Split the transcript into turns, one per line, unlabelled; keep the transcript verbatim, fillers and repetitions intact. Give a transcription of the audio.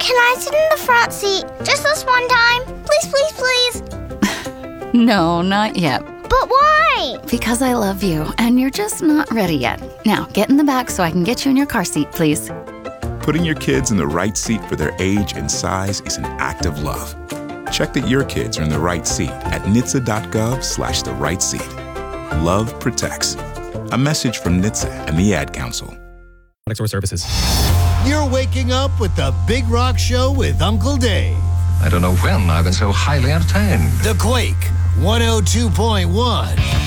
Can I sit in the front seat just this one time? Please, please, please.
No, not yet.
But why?
Because I love you, and you're just not ready yet. Now, get in the back so I can get you in your car seat, please.
Putting your kids in the right seat for their age and size is an act of love. Check that your kids are in the right seat at N H T S A dot gov slash the right seat. Love protects. A message from N H T S A and the Ad Council.
Or services.
You're waking up with the Big Rock Show with Uncle Dave.
I don't know when I've been so highly entertained.
The Quake one oh two point one.